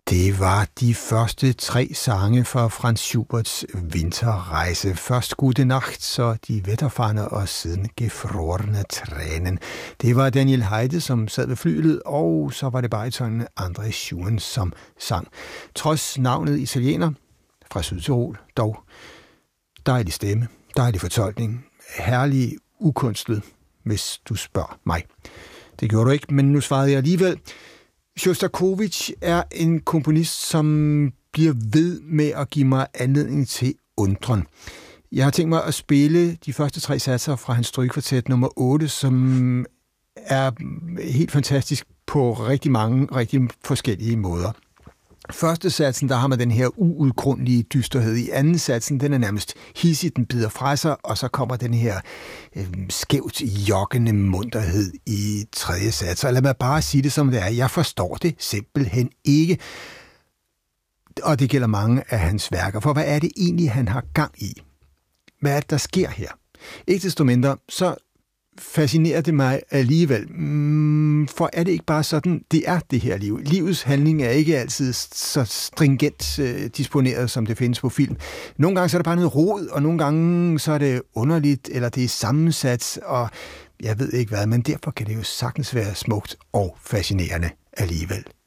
Det var de første 3 sange fra Franz Schuberts Winterreise. Først Gute Nacht, så Die Wetterfahne og siden Gefrorene Tränen. Det var Daniel Heide, som sad ved flylet, og så var det baritonen André Schuren, som sang. Trods navnet italiener fra Sydtyrol, dog dejlig stemme, dejlig fortolkning, herlig ukunstet, hvis du spørger mig. Det gjorde du ikke, men nu svarede jeg alligevel. Sjostakovitj er en komponist, som bliver ved med at give mig anledning til undren. Jeg har tænkt mig at spille de første 3 satser fra hans strygekvartet nummer 8, som er helt fantastisk på rigtig mange, rigtig forskellige måder. Første satsen, der har man den her uudgrundelige dysterhed. I anden satsen, den er nærmest hissig, den bider fra sig, og så kommer den her skævt jokkende munterhed i tredje sats. Og lad mig bare sige det som det er. Jeg forstår det simpelthen ikke. Og det gælder mange af hans værker. For hvad er det egentlig, han har gang i? Hvad er det, der sker her? Ikke desto mindre, så fascinerer det mig alligevel. For er det ikke bare sådan, det er det her liv. Livets handling er ikke altid så stringent disponeret, som det findes på film. Nogle gange så er det bare noget rod, og nogle gange så er det underligt, eller det er sammensat, og jeg ved ikke hvad, men derfor kan det jo sagtens være smukt og fascinerende alligevel.